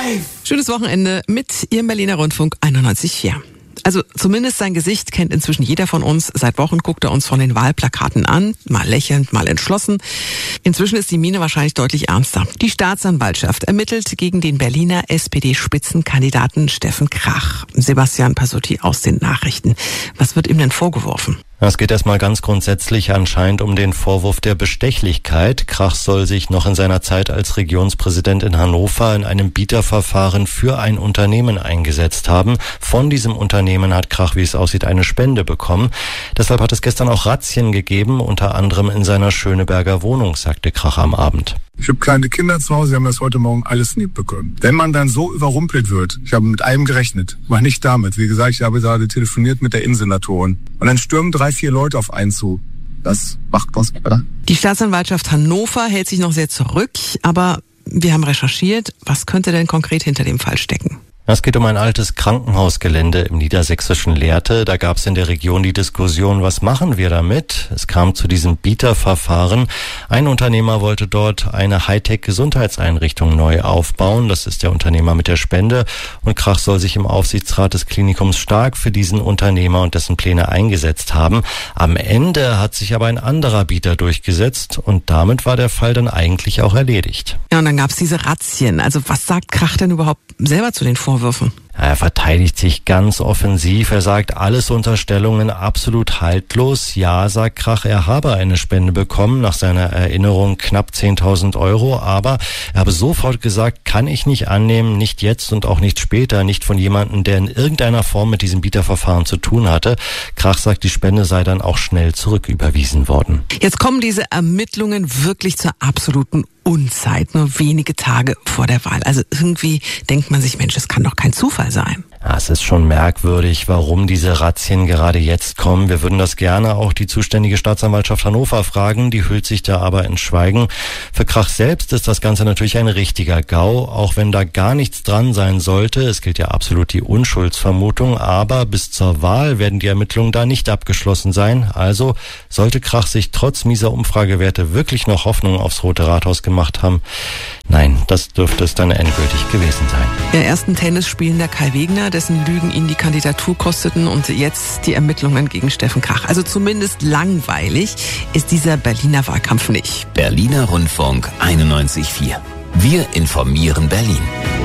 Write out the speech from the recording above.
Schönes Wochenende mit Ihrem Berliner Rundfunk 91,4. Also zumindest sein Gesicht kennt inzwischen jeder von uns. Seit Wochen guckt er uns von den Wahlplakaten an, mal lächelnd, mal entschlossen. Inzwischen ist die Miene wahrscheinlich deutlich ernster. Die Staatsanwaltschaft ermittelt gegen den Berliner SPD-Spitzenkandidaten Steffen Krach. Sebastian Pasotti aus den Nachrichten. Was wird ihm denn vorgeworfen? Es geht erstmal ganz grundsätzlich anscheinend um den Vorwurf der Bestechlichkeit. Krach soll sich noch in seiner Zeit als Regionspräsident in Hannover in einem Bieterverfahren für ein Unternehmen eingesetzt haben. Von diesem Unternehmen hat Krach, wie es aussieht, eine Spende bekommen. Deshalb hat es gestern auch Razzien gegeben, unter anderem in seiner Schöneberger Wohnung, sagte Krach am Abend. Ich habe kleine Kinder zu Hause, die haben das heute Morgen alles nicht bekommen. Wenn man dann so überrumpelt wird, ich habe mit einem gerechnet, war nicht damit. Wie gesagt, ich habe gerade telefoniert mit der Innensenatorin. Und dann stürmen 3-4 Leute auf einen zu. Das macht was, oder? Die Staatsanwaltschaft Hannover hält sich noch sehr zurück, aber wir haben recherchiert, was könnte denn konkret hinter dem Fall stecken? Es geht um ein altes Krankenhausgelände im niedersächsischen Lehrte. Da gab es in der Region die Diskussion, was machen wir damit? Es kam zu diesem Bieterverfahren. Ein Unternehmer wollte dort eine Hightech-Gesundheitseinrichtung neu aufbauen. Das ist der Unternehmer mit der Spende. Und Krach soll sich im Aufsichtsrat des Klinikums stark für diesen Unternehmer und dessen Pläne eingesetzt haben. Am Ende hat sich aber ein anderer Bieter durchgesetzt und damit war der Fall dann eigentlich auch erledigt. Ja, und dann gab es diese Razzien. Also was sagt Krach denn überhaupt selber zu den Vorwürfen? Er verteidigt sich ganz offensiv. Er sagt, alles Unterstellungen absolut haltlos. Ja, sagt Krach, er habe eine Spende bekommen, nach seiner Erinnerung knapp 10.000 Euro. Aber er habe sofort gesagt, kann ich nicht annehmen, nicht jetzt und auch nicht später, nicht von jemandem, der in irgendeiner Form mit diesem Bieterverfahren zu tun hatte. Krach sagt, die Spende sei dann auch schnell zurücküberwiesen worden. Jetzt kommen diese Ermittlungen wirklich zur absoluten Unzeit, nur wenige Tage vor der Wahl. Also irgendwie denkt man sich, Mensch, es kann doch kein Zufall sein. Ja, es ist schon merkwürdig, warum diese Razzien gerade jetzt kommen. Wir würden das gerne auch die zuständige Staatsanwaltschaft Hannover fragen, die hüllt sich da aber in Schweigen. Für Krach selbst ist das Ganze natürlich ein richtiger GAU, auch wenn da gar nichts dran sein sollte. Es gilt ja absolut die Unschuldsvermutung, aber bis zur Wahl werden die Ermittlungen da nicht abgeschlossen sein. Also sollte Krach sich trotz mieser Umfragewerte wirklich noch Hoffnung aufs Rote Rathaus gemacht haben, nein, das dürfte es dann endgültig gewesen sein. Der ersten Tennisspielender Kai Wegner, dessen Lügen ihn die Kandidatur kosteten und jetzt die Ermittlungen gegen Steffen Krach. Also zumindest langweilig ist dieser Berliner Wahlkampf nicht. Berliner Rundfunk 91,4. Wir informieren Berlin.